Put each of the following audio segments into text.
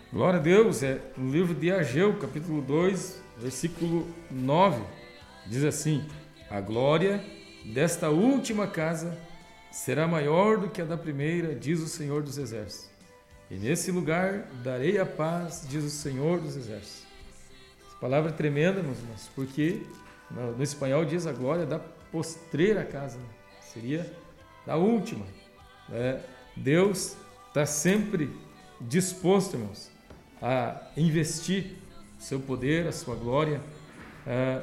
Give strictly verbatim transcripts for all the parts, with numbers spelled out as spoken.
Glória a Deus, é no livro de Ageu, capítulo dois, versículo nove, diz assim: a glória desta última casa será maior do que a da primeira, diz o Senhor dos Exércitos. E nesse lugar darei a paz, diz o Senhor dos Exércitos. Essa palavra é tremenda, meus irmãos, porque no, no espanhol diz a glória da postreira casa, seria da última. É, Deus está sempre disposto, irmãos, a investir seu poder, a sua glória é,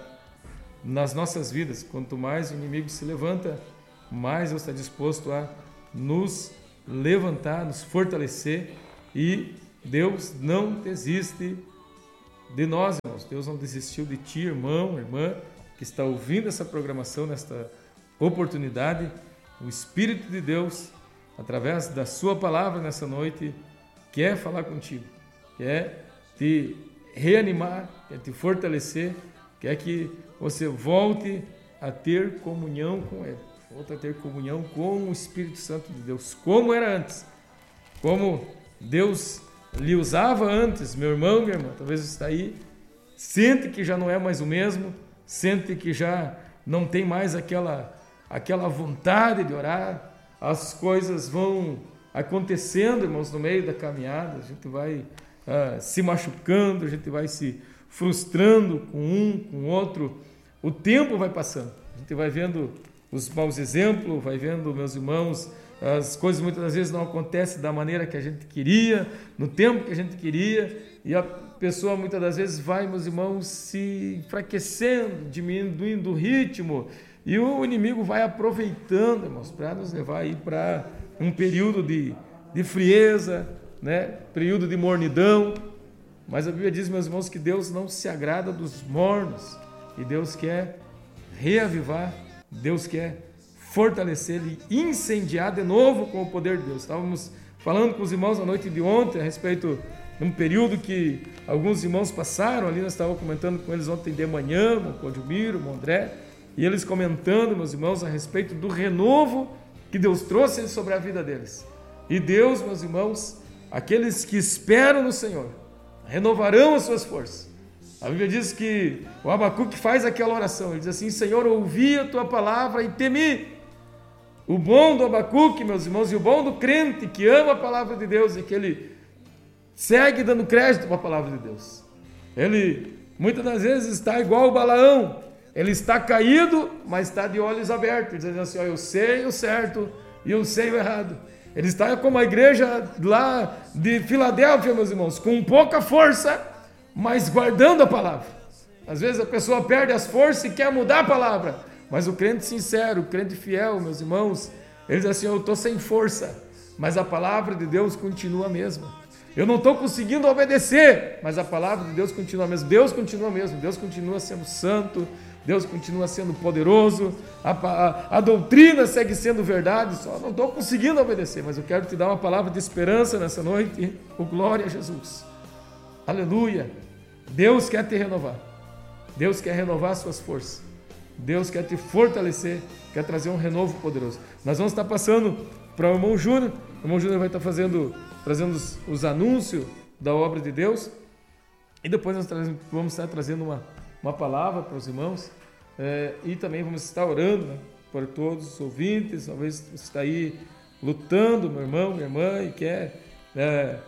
nas nossas vidas. Quanto mais o inimigo se levanta, mais Deus está disposto a nos levantar, nos fortalecer, e Deus não desiste de nós, irmãos. Deus não desistiu de ti, irmão, irmã, que está ouvindo essa programação nesta oportunidade. O Espírito de Deus, através da sua palavra nessa noite, quer falar contigo, quer te reanimar, quer te fortalecer, quer que você volte a ter comunhão com Ele, volte a ter comunhão com o Espírito Santo de Deus, como era antes, como Deus lhe usava antes. Meu irmão, minha irmã, talvez você está aí, sente que já não é mais o mesmo, sente que já não tem mais aquela, aquela vontade de orar, as coisas vão acontecendo, irmãos, no meio da caminhada, a gente vai ah, se machucando, a gente vai se frustrando com um, com o outro, o tempo vai passando, a gente vai vendo os maus exemplos, vai vendo, meus irmãos, as coisas muitas das vezes não acontecem da maneira que a gente queria, no tempo que a gente queria, e a pessoa muitas das vezes vai, meus irmãos, se enfraquecendo, diminuindo o ritmo, e o inimigo vai aproveitando, irmãos, para nos levar aí para um período de, de frieza, né? Período de mornidão. Mas a Bíblia diz, meus irmãos, que Deus não se agrada dos mornos, e Deus quer reavivar, Deus quer fortalecer e incendiar de novo com o poder de Deus. Estávamos falando com os irmãos na noite de ontem a respeito de um período que alguns irmãos passaram ali, nós estávamos comentando com eles ontem de manhã, o Codilmiro, o André, e eles comentando, meus irmãos, a respeito do renovo que Deus trouxe sobre a vida deles. E Deus, meus irmãos, aqueles que esperam no Senhor, renovarão as suas forças. A Bíblia diz que o Abacuque faz aquela oração, ele diz assim: Senhor, ouvi a tua palavra e temi. O bom do Abacuque, meus irmãos, e o bom do crente que ama a palavra de Deus é que ele segue dando crédito para a palavra de Deus. Ele, muitas das vezes, está igual o Balaão, ele está caído, mas está de olhos abertos, dizendo assim: ó, eu sei o certo e eu sei o errado. Ele está como a igreja lá de Filadélfia, meus irmãos, com pouca força, mas guardando a palavra. Às vezes a pessoa perde as forças e quer mudar a palavra, mas o crente sincero, o crente fiel, meus irmãos, ele diz assim: eu estou sem força, mas a palavra de Deus continua a mesma. Eu não estou conseguindo obedecer, mas a palavra de Deus continua a mesma. Deus continua mesmo, Deus continua sendo santo, Deus continua sendo poderoso, a, a, a doutrina segue sendo verdade, só não estou conseguindo obedecer, mas eu quero te dar uma palavra de esperança nessa noite. O glória a Jesus. Aleluia. Deus quer te renovar, Deus quer renovar as suas forças, Deus quer te fortalecer, quer trazer um renovo poderoso. Nós vamos estar passando para o irmão Júnior, o irmão Júnior vai estar fazendo, trazendo os, os anúncios da obra de Deus, e depois nós trazemos, vamos estar trazendo uma, uma palavra para os irmãos, é, e também vamos estar orando, né, por todos os ouvintes. Talvez você está aí lutando, meu irmão, minha irmã, e quer é,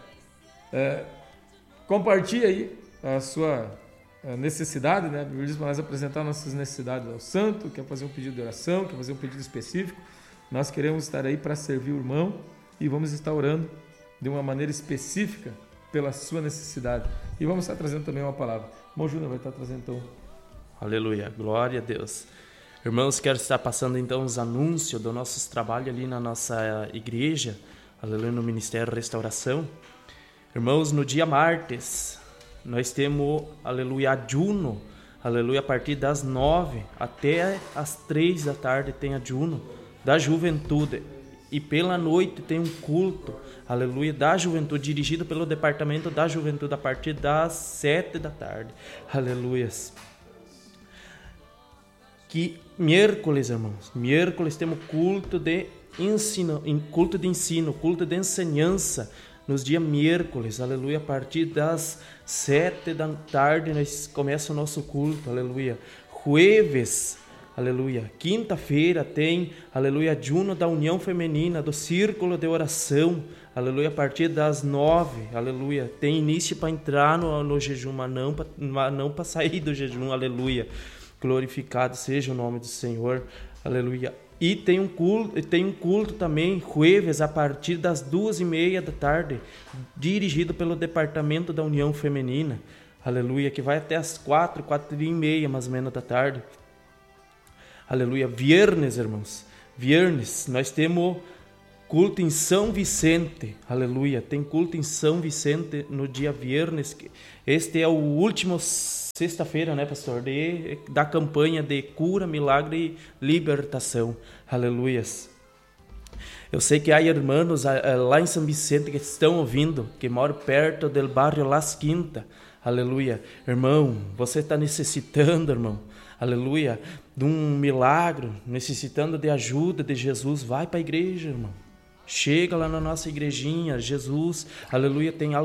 é, compartilhar aí a sua necessidade, né? A Bíblia diz para nós apresentar nossas necessidades ao santo, quer fazer um pedido de oração, quer fazer um pedido específico. Nós queremos estar aí para servir o irmão e vamos estar orando de uma maneira específica pela sua necessidade. E vamos estar trazendo também uma palavra. O irmão Júnior vai estar trazendo então. Aleluia, glória a Deus. Irmãos, quero estar passando então os anúncios do nosso trabalho ali na nossa igreja, aleluia, no Ministério Restauração. Irmãos, no dia martes, nós temos, aleluia, ajuno, aleluia, a partir das nove até as três da tarde tem ajuno da juventude. E pela noite tem um culto, aleluia, da juventude, dirigido pelo Departamento da Juventude, a partir das sete da tarde. Aleluia. Que miércoles, irmãos, miércoles temos culto de ensino, culto de ensino, culto de ensinança nos dias miércoles, aleluia, a partir das sete da tarde nós começa o nosso culto, aleluia. Jueves, aleluia, quinta-feira tem, aleluia, Juno da União Feminina, do Círculo de Oração, aleluia, a partir das nove, aleluia, tem início para entrar no, no jejum, mas não para não para sair do jejum, aleluia. Glorificado seja o nome do Senhor, aleluia. E tem um culto, tem um culto também, jueves, a partir das duas e meia da tarde, dirigido pelo Departamento da União Feminina, aleluia, que vai até as quatro, quatro e meia, mais ou menos, da tarde. Aleluia. Viernes, irmãos, viernes, nós temos culto em São Vicente, aleluia, tem culto em São Vicente no dia viernes, este é o último sexta-feira, né, pastor, de, da campanha de cura, milagre e libertação, aleluias. Eu sei que há irmãos lá em São Vicente que estão ouvindo, que moram perto do bairro Las Quintas, aleluia. Irmão, você está necessitando, irmão, aleluia, de um milagre, necessitando de ajuda de Jesus, vai para a igreja, irmão. Chega lá na nossa igrejinha, Jesus, aleluia, tem algo